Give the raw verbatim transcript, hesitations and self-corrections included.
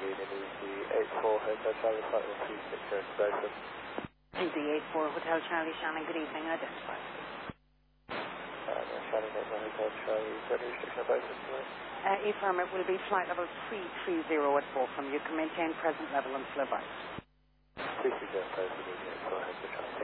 reading is the eight four Hotel Charlie flight one three six zero to Beaufort. The eight four Hotel Charlie, Shannon, good evening, identified. Uh, Shannon, eight one Hotel Charlie, is there any restriction at Beaufort tonight? Uh, affirm, it will be flight level three three zero at four from you. Can maintain present level until advised. three three zero Beaufort, eight four Hotel Charlie.